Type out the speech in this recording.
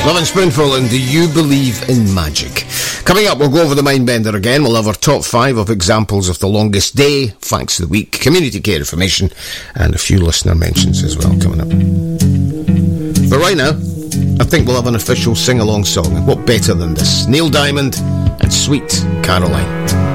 Loving Spoonful and Do You Believe in Magic? Coming up, we'll go over the Mindbender again. We'll have our top 5 of examples of the longest day, facts of the week, community care information, and a few listener mentions as well coming up. But right now, I think we'll have an official sing-along song. What better than this? Neil Diamond and Sweet Caroline.